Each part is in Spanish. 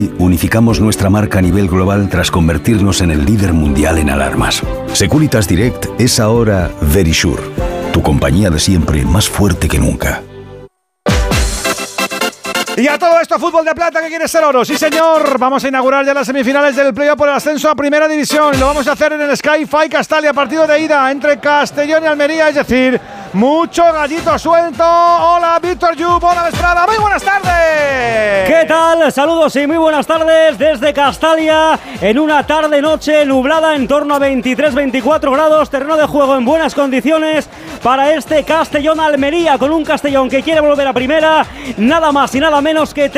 Unificamos nuestra marca a nivel global tras convertirnos en el líder mundial en alarmas. Securitas Direct es ahora Verisure, tu compañía de siempre más fuerte que nunca. Y a todo esto, fútbol de plata que quiere ser oro. Sí, señor. Vamos a inaugurar ya las semifinales del playoff por el ascenso a Primera División. Lo vamos a hacer en el Sky-Fi Castalia, partido de ida entre Castellón y Almería, es decir, mucho gallito suelto. Hola, Víctor Yup, hola, Estrada. Muy buenas tardes. ¿Qué tal? Saludos y muy buenas tardes desde Castalia, en una tarde-noche nublada en torno a 23-24 grados. Terreno de juego en buenas condiciones para este Castellón-Almería, con un Castellón que quiere volver a Primera, nada más y nada menos que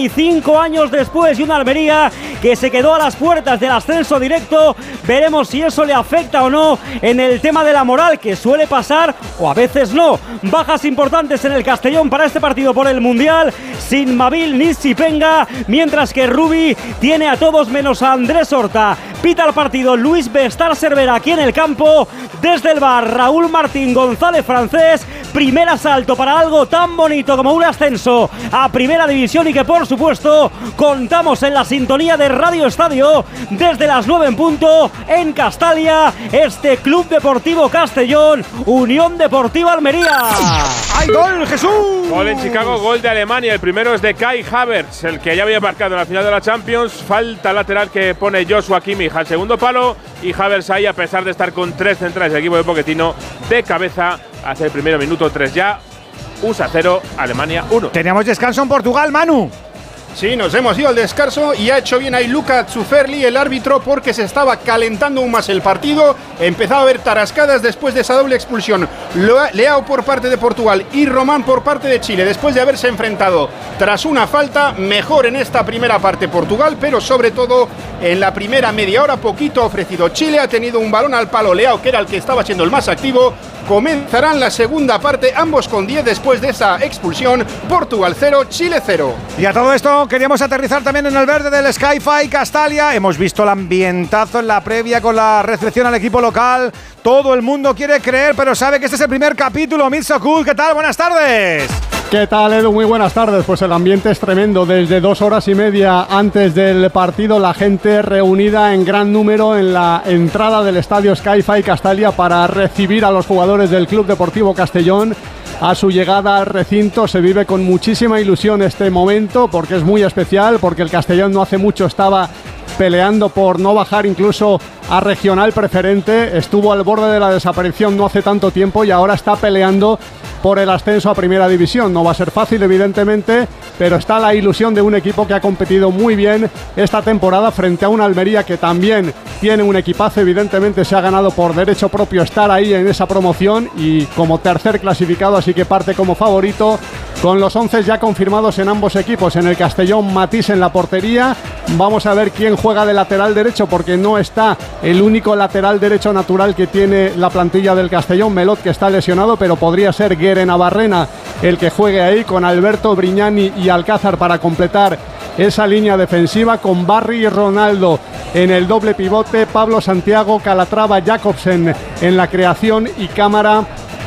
35 años después, y una Almería que se quedó a las puertas del ascenso directo. Veremos si eso le afecta o no en el tema de la moral, que suele pasar o a veces no. Bajas importantes en el Castellón para este partido por el Mundial, sin Mabil ni Sipenga, mientras que Rubi tiene a todos menos a Andrés Horta. Pita el partido Luis Bestar Cervera aquí en el campo. Desde el bar, Raúl Martín González Francés. Primer asalto para algo tan bonito como un ascenso a Primera División, y que por supuesto contamos en la sintonía de Radio Estadio desde las 9 en punto en Castalia. Este Club Deportivo Castellón, Unión Deportiva Almería. ¡Hay gol, Jesús! Gol en Chicago, gol de Alemania. El primero es de Kai Havertz, el que ya había marcado en la final de la Champions. Falta lateral que pone Joshua Kimmich al segundo palo, y Havertz ahí, a pesar de estar con tres centrales del equipo de Pochettino, de cabeza hace el primero, minuto 3 ya. USA 0, Alemania 1. Teníamos descanso en Portugal, Manu. Sí, nos hemos ido al descanso y ha hecho bien ahí Luca Zuferli, el árbitro, porque se estaba calentando aún más el partido. Empezaba a haber tarascadas después de esa doble expulsión. Leao por parte de Portugal y Román por parte de Chile, después de haberse enfrentado tras una falta. Mejor en esta primera parte Portugal, pero sobre todo en la primera media hora poquito ofrecido. Chile ha tenido un balón al palo, Leao, que era el que estaba siendo el más activo. Comenzarán la segunda parte, ambos con 10 después de esa expulsión. Portugal 0, Chile 0. Y a todo esto queríamos aterrizar también en el verde del Sky-Fi Castalia. Hemos visto el ambientazo en la previa con la recepción al equipo local. Todo el mundo quiere creer, pero sabe que este es el primer capítulo. Mirza Kul, ¿qué tal? Buenas tardes. ¿Qué tal, Edu? Muy buenas tardes. Pues el ambiente es tremendo. Desde 2 horas y media antes del partido, la gente reunida en gran número en la entrada del estadio Sky-Fi Castalia para recibir a los jugadores del Club Deportivo Castellón. A su llegada al recinto se vive con muchísima ilusión este momento, porque es muy especial, porque el Castellón no hace mucho estaba peleando por no bajar incluso a regional preferente. Estuvo al borde de la desaparición no hace tanto tiempo y ahora está peleando por el ascenso a Primera División. No va a ser fácil, evidentemente, pero está la ilusión de un equipo que ha competido muy bien esta temporada frente a una Almería que también tiene un equipazo. Evidentemente se ha ganado por derecho propio estar ahí en esa promoción y como tercer clasificado, así que parte como favorito, con los 11 ya confirmados en ambos equipos. En el Castellón, Matís en la portería. Vamos a ver quién juega de lateral derecho, porque no está el único lateral derecho natural que tiene la plantilla del Castellón, Melot, que está lesionado, pero podría ser Guere Navarrena el que juegue ahí, con Alberto, Brignani y Alcázar para completar esa línea defensiva, con Barry y Ronaldo en el doble pivote, Pablo Santiago, Calatrava, Jacobsen en la creación y Cámara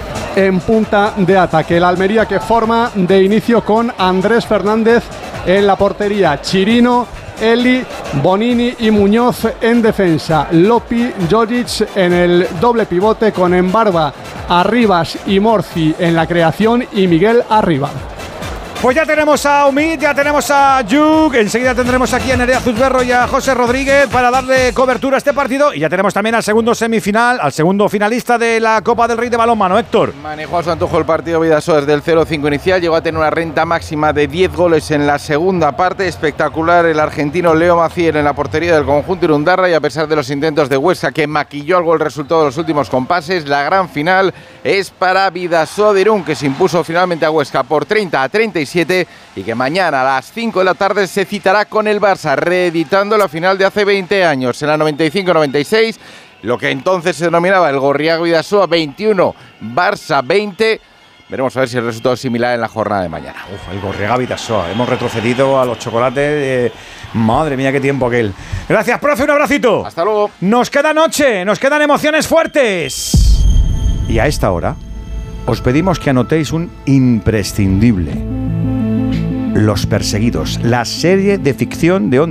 en punta de ataque. El Almería que forma de inicio con Andrés Fernández en la portería, Chirino, Eli, Bonini y Muñoz en defensa, Lopi, Jojic en el doble pivote, con Embarba, Arribas y Morci en la creación y Miguel arriba. Pues ya tenemos a Omid, ya tenemos a Yuk, enseguida tendremos aquí a Nerea Zuzberro y a José Rodríguez para darle cobertura a este partido, y ya tenemos también al segundo finalista de la Copa del Rey de balonmano, Héctor. Manejó a su antojo el partido Vidasoa desde el 0-5 inicial, llegó a tener una renta máxima de 10 goles en la segunda parte. Espectacular el argentino Leo Maciel en la portería del conjunto irundarra, y a pesar de los intentos de Huesca, que maquilló algo el resultado de los últimos compases, la gran final es para Vidasoa de Irún, que se impuso finalmente a Huesca por 30-37, y que mañana a las 5 de la tarde se citará con el Barça, reeditando la final de hace 20 años, en la 95-96, lo que entonces se denominaba el Gorriaga-Vidasoa 21, Barça 20. Veremos a ver si el resultado es similar en la jornada de mañana. El Gorriaga-Vidasoa, hemos retrocedido a los chocolates, madre mía, qué tiempo aquel. Gracias, profe, un abracito. Hasta luego. Nos queda noche, nos quedan emociones fuertes. Y a esta hora os pedimos que anotéis un imprescindible: Los Perseguidos, la serie de ficción de Onda